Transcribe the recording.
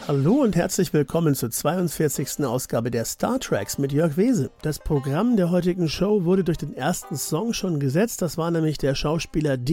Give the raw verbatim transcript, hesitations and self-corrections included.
Hallo und herzlich willkommen zur zweiundvierzigsten Ausgabe der Star Tracks mit Jörg Wese. Das Programm der heutigen Show wurde durch den ersten Song schon gesetzt. Das war nämlich der Schauspieler Dean